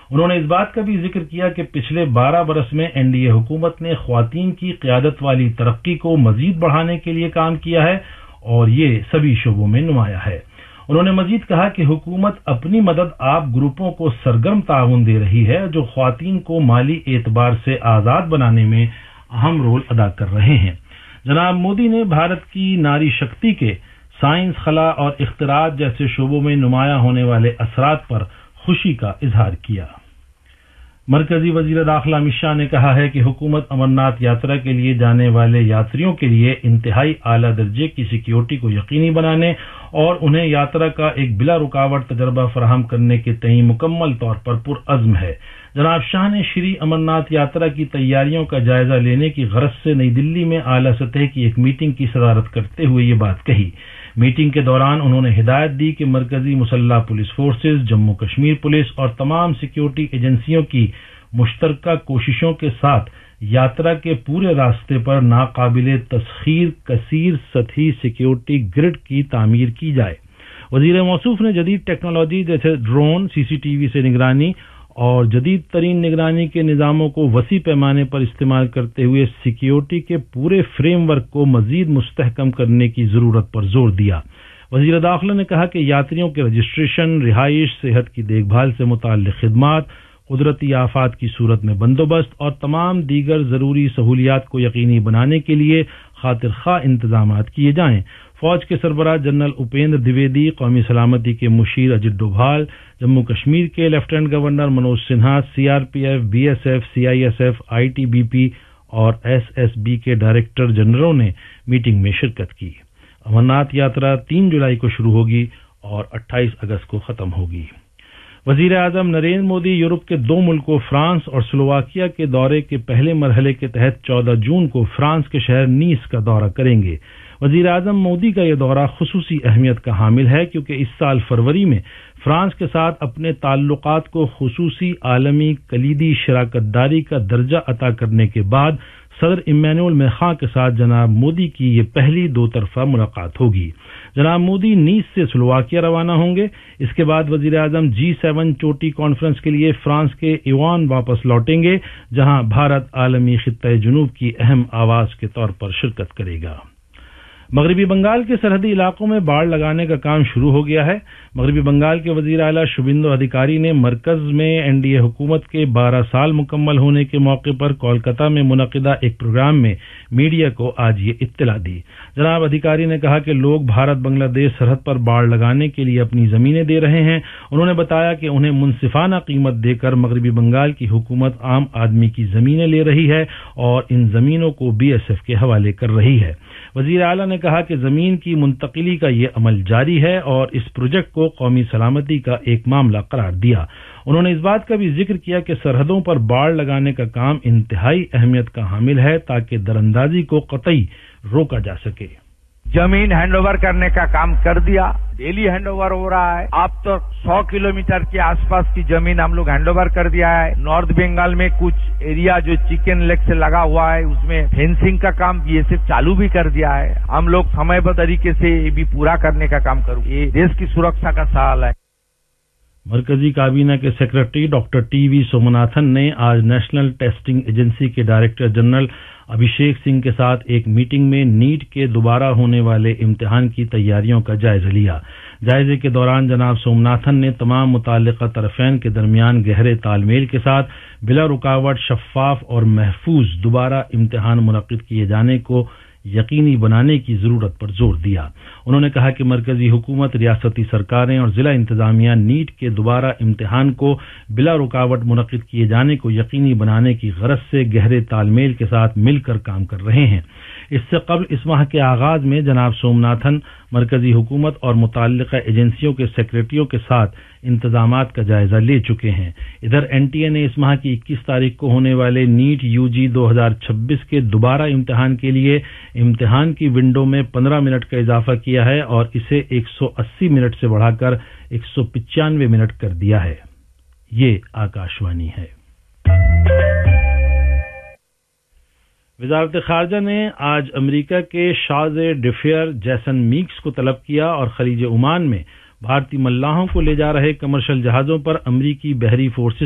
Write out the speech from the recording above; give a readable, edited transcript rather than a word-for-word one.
انہوں نے اس بات کا بھی ذکر کیا کہ پچھلے 12 برس میں NDA حکومت نے خواتین کی قیادت والی ترقی کو مزید بڑھانے کے لیے کام کیا ہے اور یہ سبھی شعبوں میں نمایاں ہے۔ انہوں نے مزید کہا کہ حکومت اپنی مدد آپ گروپوں کو سرگرم تعاون دے رہی ہے جو خواتین کو مالی اعتبار سے آزاد بنانے میں اہم رول ادا کر رہے ہیں۔ جناب مودی نے بھارت کی ناری شکتی کے سائنس، خلا اور اختراعات جیسے شعبوں میں نمایاں ہونے والے اثرات پر خوشی کا اظہار کیا۔ مرکزی وزیر داخلہ امت شاہ نے کہا ہے کہ حکومت امرناتھ یاترا کے لیے جانے والے یاتریوں کے لیے انتہائی اعلیٰ درجے کی سیکیورٹی کو یقینی بنانے اور انہیں یاترا کا ایک بلا رکاوٹ تجربہ فراہم کرنے کے تئیں مکمل طور پر پرعزم ہے۔ جناب شاہ نے شری امرناتھ یاترا کی تیاریوں کا جائزہ لینے کی غرض سے نئی دلی میں اعلیٰ سطح کی ایک میٹنگ کی صدارت کرتے ہوئے یہ بات کہی۔ میٹنگ کے دوران انہوں نے ہدایت دی کہ مرکزی مسلح police forces, Jammu Kashmir police اور تمام سیکیورٹی ایجنسیوں کی مشترکہ کوششوں کے ساتھ یاترا کے پورے راستے پر ناقابل تسخیر کثیر سطحی سیکیورٹی گرڈ کی تعمیر کی جائے۔ وزیر موصوف نے جدید ٹیکنالوجی جیسے ڈرون، CCTV سے نگرانی اور جدید ترین نگرانی کے نظاموں کو وسیع پیمانے پر استعمال کرتے ہوئے سیکیورٹی کے پورے فریم ورک کو مزید مستحکم کرنے کی ضرورت پر زور دیا۔ وزیر داخلہ نے کہا کہ یاتریوں کے رجسٹریشن، رہائش، صحت کی دیکھ بھال سے متعلق خدمات، قدرتی آفات کی صورت میں بندوبست اور تمام دیگر ضروری سہولیات کو یقینی بنانے کے لیے خاطر خواہ انتظامات کیے جائیں۔ فوج کے سربراہ جنرل اپیندر دیویدی، قومی سلامتی کے مشیر اجت ڈوبھال، جموں کشمیر کے lieutenant governor Manoj Sinha, CRPF، BSF، CISF، ITBP اور SSB کے ڈائریکٹر جنرلوں نے میٹنگ میں شرکت کی۔ امرناتھ یاترا 3 جولائی کو شروع ہوگی اور 28 اگست کو ختم ہوگی۔ وزیر اعظم نریندر مودی یورپ کے 2 ملکوں فرانس اور سلوواکیہ کے دورے کے پہلے مرحلے کے تحت 14 جون کو فرانس کے شہر نیس کا دورہ کریں گے۔ وزیر اعظم مودی کا یہ دورہ خصوصی اہمیت کا حامل ہے کیونکہ اس سال فروری میں فرانس کے ساتھ اپنے تعلقات کو خصوصی عالمی کلیدی شراکت داری کا درجہ عطا کرنے کے بعد صدر ایمینوئل میخواں کے ساتھ جناب مودی کی یہ پہلی 2 طرفہ ملاقات ہوگی۔ جناب مودی نیس سے سلوواکیہ روانہ ہوں گے۔ اس کے بعد وزیر اعظم G7 چوٹی کانفرنس کے لیے فرانس کے ایوان واپس لوٹیں گے جہاں بھارت عالمی خطہ جنوب کی اہم آواز کے طور پر شرکت کرے گا۔ مغربی بنگال کے سرحدی علاقوں میں باڑ لگانے کا کام شروع ہو گیا ہے۔ مغربی بنگال کے وزیر اعلیٰ شوبھیندو ادھیکاری نے مرکز میں NDA حکومت کے 12 سال مکمل ہونے کے موقع پر کولکاتہ میں منعقدہ ایک پروگرام میں میڈیا کو آج یہ اطلاع دی۔ جناب ادھیکاری نے کہا کہ لوگ بھارت بنگلہ دیش سرحد پر باڑ لگانے کے لیے اپنی زمینیں دے رہے ہیں۔ انہوں نے بتایا کہ انہیں منصفانہ قیمت دے کر مغربی بنگال کی حکومت عام آدمی کی زمینیں لے رہی ہے اور ان زمینوں کو BSF کے حوالے کر رہی ہے۔ وزیر اعلیٰ نے کہا کہ زمین کی منتقلی کا یہ عمل جاری ہے اور اس پروجیکٹ کو قومی سلامتی کا ایک معاملہ قرار دیا۔ انہوں نے اس بات کا بھی ذکر کیا کہ سرحدوں پر باڑ لگانے کا کام انتہائی اہمیت کا حامل ہے تاکہ دراندازی کو قطعی روکا جا سکے۔ زمین ہینڈ اوور کرنے کا کام کر دیا، ڈیلی ہینڈ اوور ہو رہا ہے۔ اب تو 100 کلومیٹر کے آس پاس کی زمین ہم لوگ ہینڈ اوور کر دیا ہے۔ نارتھ بنگال میں کچھ ایریا جو چکن لیگ سے لگا ہوا ہے اس میں فینسنگ کا کام BSF چالو بھی کر دیا ہے۔ ہم لوگ سمے بد طریقے سے یہ بھی پورا کرنے کا کام کروں۔ یہ دیش کی سرکشا کا سوال ہے۔ مرکزی کابینہ کے سیکرٹری ڈاکٹر TV سومناتھن نے آج نیشنل ٹیسٹنگ ایجنسی کے ڈائریکٹر جنرل ابھیشیک سنگھ کے ساتھ ایک میٹنگ میں نیٹ کے دوبارہ ہونے والے امتحان کی تیاریوں کا جائزہ لیا۔ جائزے کے دوران جناب سومناتھن نے تمام متعلقہ طرفین کے درمیان گہرے تال میل کے ساتھ بلا رکاوٹ شفاف اور محفوظ دوبارہ امتحان منعقد کیے جانے کو یقینی بنانے کی ضرورت پر زور دیا۔ انہوں نے کہا کہ مرکزی حکومت، ریاستی سرکاریں اور ضلع انتظامیہ نیٹ کے دوبارہ امتحان کو بلا رکاوٹ منعقد کیے جانے کو یقینی بنانے کی غرض سے گہرے تال میل کے ساتھ مل کر کام کر رہے ہیں۔ اس سے قبل اس ماہ کے آغاز میں جناب سومناتھن مرکزی حکومت اور متعلقہ ایجنسیوں کے سیکرٹریوں کے ساتھ انتظامات کا جائزہ لے چکے ہیں۔ ادھر NTA نے اس ماہ کی 21 تاریخ کو ہونے والے نیٹ UG 2026 کے دوبارہ امتحان کے لیے امتحان کی ونڈو میں 15 منٹ کا اضافہ کیا ہے اور اسے 180 منٹ سے بڑھا کر 195 منٹ کر دیا ہے۔ یہ آکاشوانی ہے۔ وزارت خارجہ نے آج امریکہ کے شاز ڈیفیر جیسن میکس کو طلب کیا اور خلیج عمان میں بھارتی ملاحوں کو لے جا رہے کمرشل جہازوں پر امریکی بحری فورسز